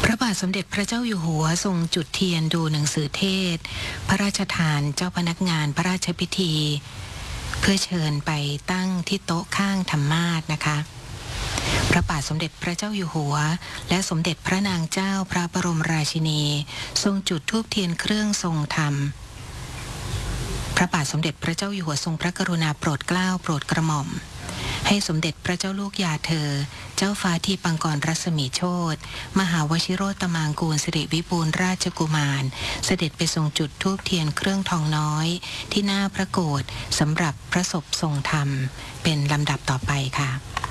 พระบาทสมเด็จพระเจ้าอยู่หัวทรงจุดเทียนดูหนังสือเทศพระราชทานเจ้าพนักงานพระราชพิธีเพื่อเชิญไปตั้งที่โต๊ะข้างธรรมาสน์นะคะพระบาทสมเด็จพระเจ้าอยู่หัวและสมเด็จพระนางเจ้าพระบรมราชินีทรงจุดธูปเทียนเครื่องทรงธรรมพระบาทสมเด็จพระเจ้าอยู่หัวทรงพระกรุณาโปรดเกล้าโปรดกระหม่อมให้สมเด็จพระเจ้าลูกยาเธอเจ้าฟ้าที่ปังกรรัศมีโชติมหาวชิโรตมางกูลสิริวิบูลย์ราชกุมารเสด็จไปทรงจุดธูปเทียนเครื่องทองน้อยที่หน้าพระโกฐสำหรับพระศพทรงธรรมเป็นลำดับต่อไปค่ะ